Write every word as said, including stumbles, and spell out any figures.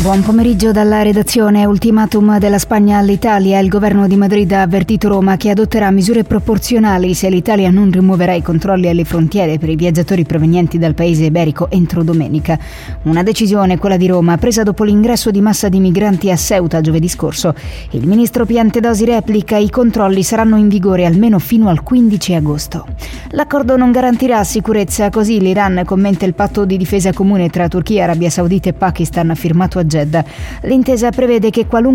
Buon pomeriggio dalla redazione. Ultimatum della Spagna all'Italia. Il governo di Madrid ha avvertito Roma che adotterà misure proporzionali se l'Italia non rimuoverà i controlli alle frontiere per i viaggiatori provenienti dal paese iberico entro domenica. Una decisione, quella di Roma, presa dopo l'ingresso di massa di migranti a Ceuta giovedì scorso. Il ministro Piantedosi replica: i controlli saranno in vigore almeno fino al quindici agosto. L'accordo non garantirà sicurezza, così l'Iran commenta il patto di difesa comune tra Turchia, Arabia Saudita e Pakistan firmato a Jeddah. L'intesa prevede che qualunque